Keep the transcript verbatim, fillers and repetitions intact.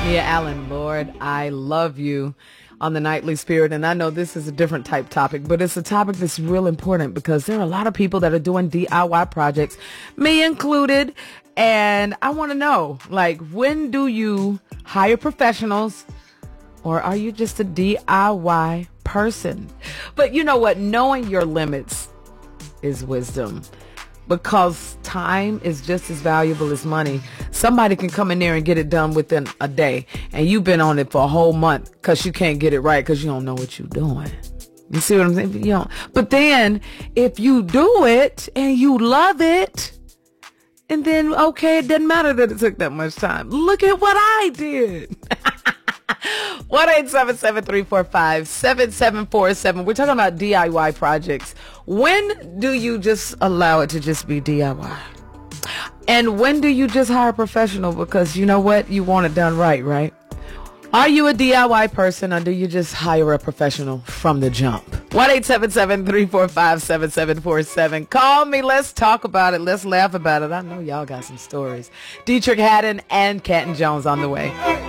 Mia Allen, Lord, I love you on the Nightly Spirit. And I know this is a different type topic, but it's a topic that's real important because there are a lot of people that are doing D I Y projects, me included. And I want to know, like, when do you hire professionals or are you just a D I Y person? But you know what? Knowing your limits is wisdom. Because time is just as valuable as money. Somebody can come in there and get it done within a day, and you've been on it for a whole month because you can't get it right because you don't know what you're doing. You see what I'm saying? You know, but then if you do it and you love it, and then, okay, it doesn't matter that it took that much time. Look at what I did. one eight seven seven, three four five, seven seven four seven. We're talking about D I Y projects. When do you just allow it to just be D I Y? And when do you just hire a professional because you know what? You want it done right, right? Are you a D I Y person or do you just hire a professional from the jump? one eight seven seven, three four five, seven seven four seven. Call me. Let's talk about it. Let's laugh about it. I know y'all got some stories. Dietrich Haddon and Canton Jones on the way.